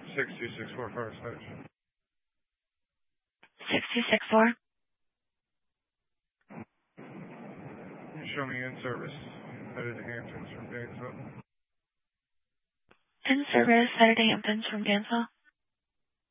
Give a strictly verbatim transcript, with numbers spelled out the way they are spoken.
six two six four Fire Switch. six two six four. Show me in service. Headed to Hamptons from Gainesville. In service, headed to Hamptons from Gainesville.